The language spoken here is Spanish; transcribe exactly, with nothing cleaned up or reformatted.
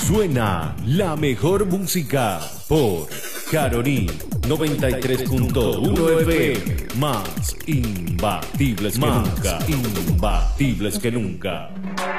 Suena la mejor música por Caroní noventa y tres punto uno F M. Más imbatibles que nunca. Imbatibles que nunca.